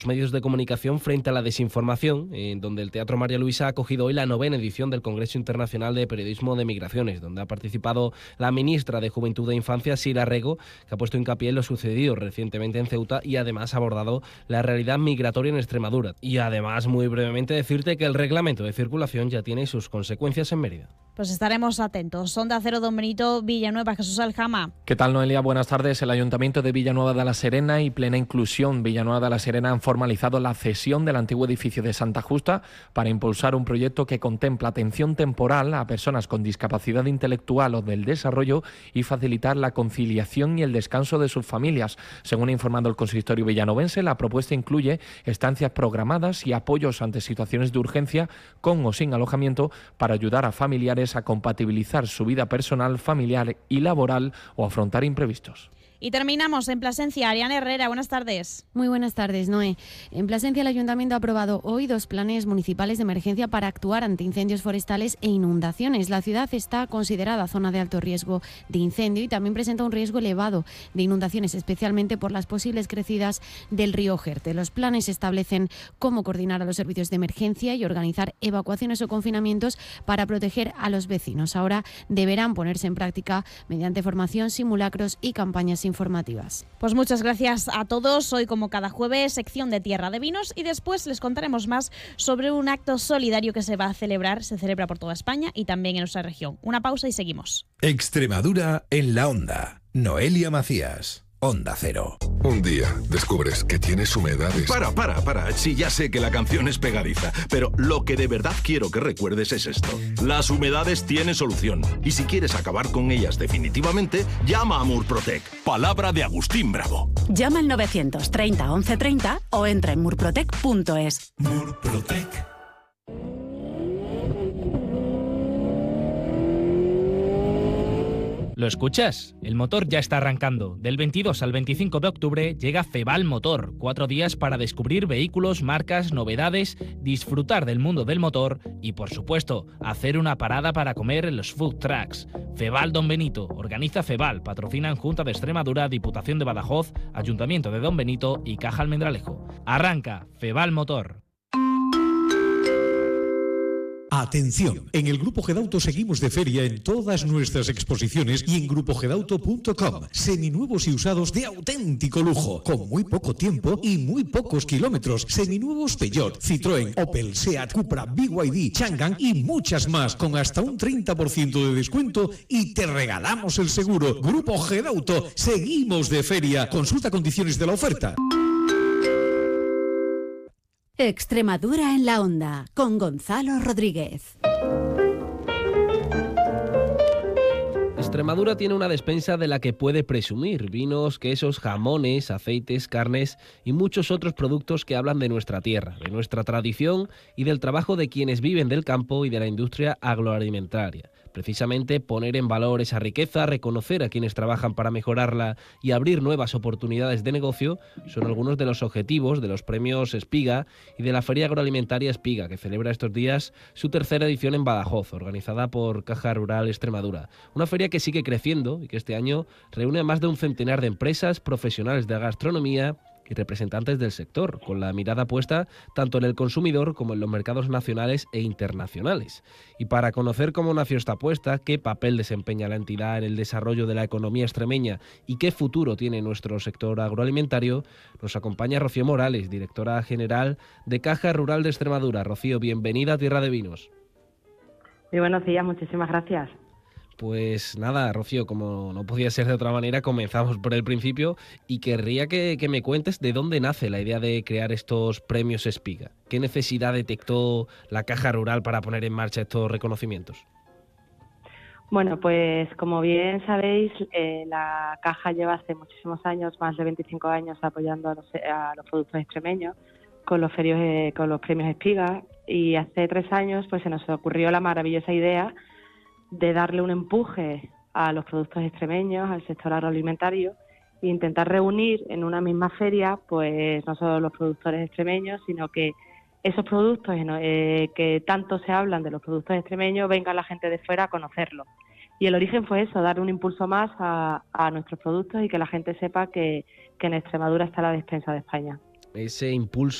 medios de comunicación frente a la desinformación, en donde el Teatro María Luisa ha acogido hoy la 9ª edición del Congreso Internacional de Periodismo de Migraciones, donde ha participado la ministra de Juventud e Infancia, Sira Rego, que ha puesto hincapié en lo sucedido recientemente en Ceuta y además ha abordado la realidad migratoria en Extremadura. Y además, muy brevemente, decirte que el reglamento de circulación ya tiene sus consecuencias en Mérida. Pues estaremos atentos. Onda Cero, Don Benito Villanueva, Jesús Aljama. ¿Qué tal, Noelia? Buenas tardes. El Ayuntamiento de Villanueva de la Serena y Plena Inclusión Villanueva de la Serena han formalizado la cesión del antiguo edificio de Santa Justa para impulsar un proyecto que contempla atención temporal a personas con discapacidad intelectual o del desarrollo y facilitar la conciliación y el descanso de sus familias. Según ha informado el consistorio villanovense, la propuesta incluye estancias programadas y apoyos ante situaciones de urgencia con o sin alojamiento para ayudar a familiares a compatibilizar su vida personal, familiar y laboral o afrontar imprevistos. Y terminamos en Plasencia. Ariana Herrera, buenas tardes. Muy buenas tardes, Noé. En Plasencia el Ayuntamiento ha aprobado hoy 2 planes municipales de emergencia para actuar ante incendios forestales e inundaciones. La ciudad está considerada zona de alto riesgo de incendio y también presenta un riesgo elevado de inundaciones, especialmente por las posibles crecidas del río Jerte. Los planes establecen cómo coordinar a los servicios de emergencia y organizar evacuaciones o confinamientos para proteger a los vecinos. Ahora deberán ponerse en práctica mediante formación, simulacros y campañas informativas. Pues muchas gracias a todos. Hoy, como cada jueves, sección de Tierra de Vinos y después les contaremos más sobre un acto solidario que se celebra por toda España y también en nuestra región. Una pausa y seguimos. Extremadura en la onda. Noelia Macías. Onda Cero. Un día descubres que tienes humedades. Para. Sí, ya sé que la canción es pegadiza, pero lo que de verdad quiero que recuerdes es esto. Las humedades tienen solución. Y si quieres acabar con ellas definitivamente, llama a Murprotec. Palabra de Agustín Bravo. Llama al 930 1130 o entra en murprotec.es. Murprotec. ¿Lo escuchas? El motor ya está arrancando. Del 22 al 25 de octubre llega Feval Motor. 4 días para descubrir vehículos, marcas, novedades, disfrutar del mundo del motor y, por supuesto, hacer una parada para comer en los food trucks. Feval Don Benito. Organiza Feval. Patrocinan Junta de Extremadura, Diputación de Badajoz, Ayuntamiento de Don Benito y Caja Almendralejo. Arranca Feval Motor. Atención, en el Grupo Gedauto seguimos de feria en todas nuestras exposiciones y en grupogedauto.com. Seminuevos y usados de auténtico lujo, con muy poco tiempo y muy pocos kilómetros. Seminuevos Peugeot, Citroën, Opel, Seat, Cupra, BYD, Changan y muchas más, con hasta un 30% de descuento y te regalamos el seguro. Grupo Gedauto, seguimos de feria. Consulta condiciones de la oferta. Extremadura en la onda, con Gonzalo Rodríguez. Extremadura tiene una despensa de la que puede presumir: vinos, quesos, jamones, aceites, carnes y muchos otros productos que hablan de nuestra tierra, de nuestra tradición y del trabajo de quienes viven del campo y de la industria agroalimentaria. Precisamente poner en valor esa riqueza, reconocer a quienes trabajan para mejorarla y abrir nuevas oportunidades de negocio son algunos de los objetivos de los premios Espiga y de la Feria Agroalimentaria Espiga, que celebra estos días su 3ª edición en Badajoz, organizada por Caja Rural Extremadura. Una feria que sigue creciendo y que este año reúne a más de un centenar de empresas, profesionales de la gastronomía y representantes del sector, con la mirada puesta tanto en el consumidor como en los mercados nacionales e internacionales. Y para conocer cómo nació esta apuesta, qué papel desempeña la entidad en el desarrollo de la economía extremeña y qué futuro tiene nuestro sector agroalimentario, nos acompaña Rocío Morales, directora general de Caja Rural de Extremadura. Rocío, bienvenida a Tierra de Vinos. Muy buenos días, muchísimas gracias. Pues nada, Rocío, como no podía ser de otra manera, comenzamos por el principio y querría que me cuentes de dónde nace la idea de crear estos premios Espiga. ¿Qué necesidad detectó la Caja Rural para poner en marcha estos reconocimientos? Bueno, pues como bien sabéis, la Caja lleva hace muchísimos años, más de 25 años, apoyando a los productos extremeños con los premios Espiga, y hace 3 años pues se nos ocurrió la maravillosa idea de darle un empuje a los productos extremeños, al sector agroalimentario, e intentar reunir en una misma feria pues no solo los productores extremeños, sino que esos productos que tanto se hablan de los productos extremeños, venga la gente de fuera a conocerlos. Y el origen fue eso, darle un impulso más a nuestros productos y que la gente sepa que en Extremadura está la despensa de España. ese impulso